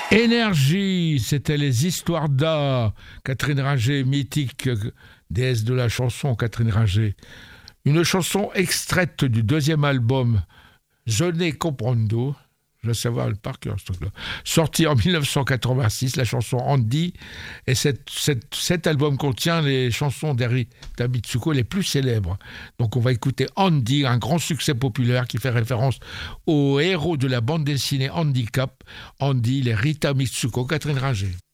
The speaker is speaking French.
Énergie, c'était les histoires d'art. Catherine Ringer, mythique déesse de la chanson, Catherine Ringer. Une chanson extraite du deuxième album Je ne comprendo, je vais savoir le par cœur, ce truc-là. Sorti en 1986, la chanson Andy. Et cet album contient les chansons d'Erita Mitsuko les plus célèbres. Donc on va écouter Andy, un grand succès populaire qui fait référence au héros de la bande dessinée Handicap, Andy, les Rita Mitsuko, Catherine Ringer.